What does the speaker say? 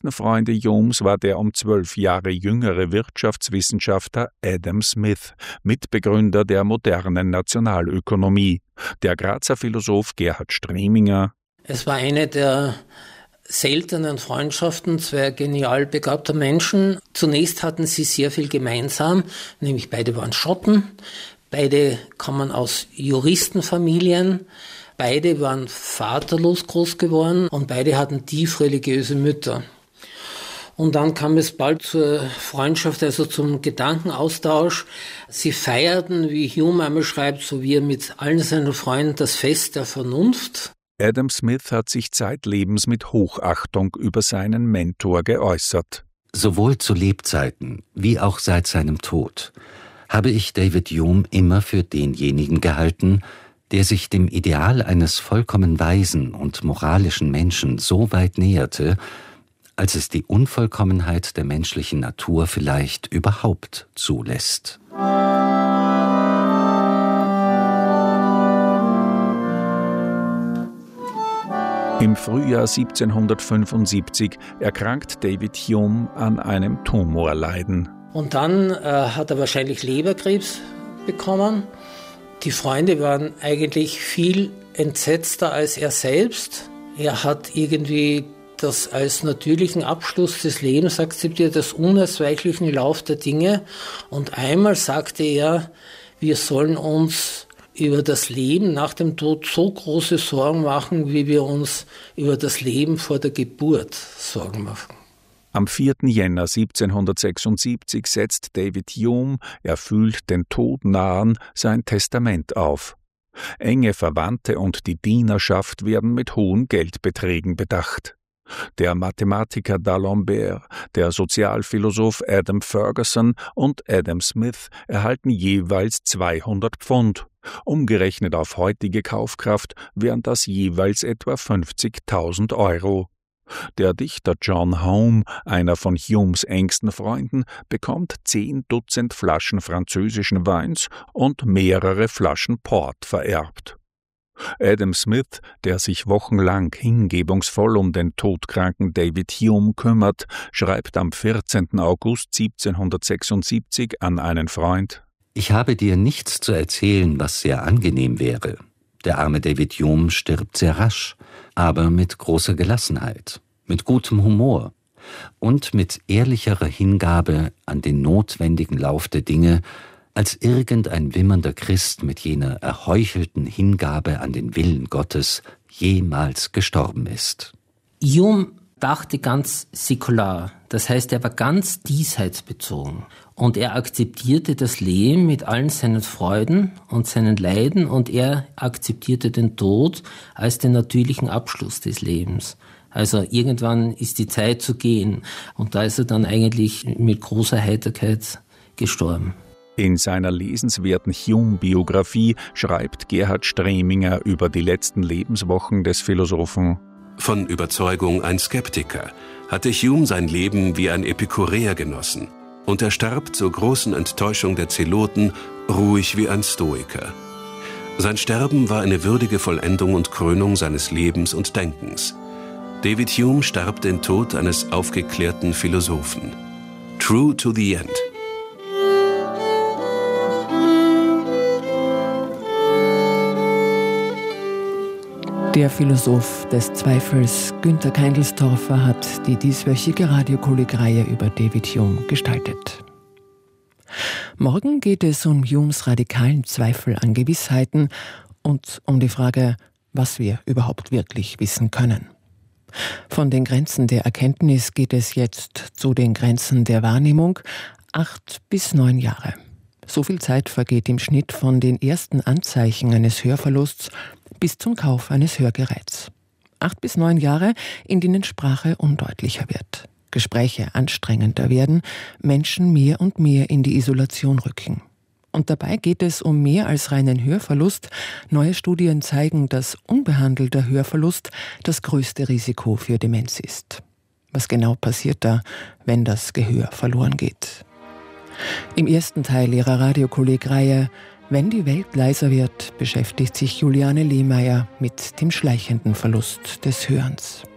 engsten Freunde Humes war der um 12 Jahre jüngere Wirtschaftswissenschaftler Adam Smith, Mitbegründer der modernen Nationalökonomie, der Grazer Philosoph Gerhard Streminger. Es war eine der seltenen Freundschaften zweier genial begabter Menschen. Zunächst hatten sie sehr viel gemeinsam, nämlich beide waren Schotten, beide kamen aus Juristenfamilien, beide waren vaterlos groß geworden und beide hatten tief religiöse Mütter. Und dann kam es bald zur Freundschaft, also zum Gedankenaustausch. Sie feierten, wie Hume einmal schreibt, so wie er mit allen seinen Freunden, das Fest der Vernunft. Adam Smith hat sich zeitlebens mit Hochachtung über seinen Mentor geäußert. Sowohl zu Lebzeiten wie auch seit seinem Tod habe ich David Hume immer für denjenigen gehalten, der sich dem Ideal eines vollkommen weisen und moralischen Menschen so weit näherte, als es die Unvollkommenheit der menschlichen Natur vielleicht überhaupt zulässt. Im Frühjahr 1775 erkrankt David Hume an einem Tumorleiden. Und dann hat er wahrscheinlich Leberkrebs bekommen. Die Freunde waren eigentlich viel entsetzter als er selbst. Er hat irgendwie das als natürlichen Abschluss des Lebens akzeptiert, als unausweichlichen Lauf der Dinge. Und einmal sagte er, wir sollen uns über das Leben nach dem Tod so große Sorgen machen, wie wir uns über das Leben vor der Geburt Sorgen machen. Am 4. Jänner 1776 setzt David Hume, er fühlt den Tod nahen, sein Testament auf. Enge Verwandte und die Dienerschaft werden mit hohen Geldbeträgen bedacht. Der Mathematiker D'Alembert, der Sozialphilosoph Adam Ferguson und Adam Smith erhalten jeweils 200 Pfund. Umgerechnet auf heutige Kaufkraft wären das jeweils etwa 50.000 Euro. Der Dichter John Home, einer von Humes engsten Freunden, bekommt 10 Dutzend Flaschen französischen Weins und mehrere Flaschen Port vererbt. Adam Smith, der sich wochenlang hingebungsvoll um den todkranken David Hume kümmert, schreibt am 14. August 1776 an einen Freund: Ich habe dir nichts zu erzählen, was sehr angenehm wäre. Der arme David Hume stirbt sehr rasch, aber mit großer Gelassenheit, mit gutem Humor und mit ehrlicherer Hingabe an den notwendigen Lauf der Dinge, als irgendein wimmernder Christ mit jener erheuchelten Hingabe an den Willen Gottes jemals gestorben ist. Hume dachte ganz säkular, das heißt, er war ganz diesseitsbezogen. Und er akzeptierte das Leben mit allen seinen Freuden und seinen Leiden und er akzeptierte den Tod als den natürlichen Abschluss des Lebens. Also irgendwann ist die Zeit zu gehen und da ist er dann eigentlich mit großer Heiterkeit gestorben. In seiner lesenswerten Hume-Biografie schreibt Gerhard Streminger über die letzten Lebenswochen des Philosophen: Von Überzeugung ein Skeptiker hatte Hume sein Leben wie ein Epikureer genossen. Und er starb zur großen Enttäuschung der Zeloten ruhig wie ein Stoiker. Sein Sterben war eine würdige Vollendung und Krönung seines Lebens und Denkens. David Hume starb den Tod eines aufgeklärten Philosophen. True to the end. Der Philosoph des Zweifels Günter Keindelstorfer hat die dieswöchige Radiokolleg-Reihe über David Hume gestaltet. Morgen geht es um Humes radikalen Zweifel an Gewissheiten und um die Frage, was wir überhaupt wirklich wissen können. Von den Grenzen der Erkenntnis geht es jetzt zu den Grenzen der Wahrnehmung, 8 bis 9 Jahre. So viel Zeit vergeht im Schnitt von den ersten Anzeichen eines Hörverlusts bis zum Kauf eines Hörgeräts. 8 bis 9 Jahre, in denen Sprache undeutlicher wird, Gespräche anstrengender werden, Menschen mehr und mehr in die Isolation rücken. Und dabei geht es um mehr als reinen Hörverlust. Neue Studien zeigen, dass unbehandelter Hörverlust das größte Risiko für Demenz ist. Was genau passiert da, wenn das Gehör verloren geht? Im ersten Teil ihrer Radiokolleg-Reihe Wenn die Welt leiser wird, beschäftigt sich Juliane Lehmeier mit dem schleichenden Verlust des Hörens.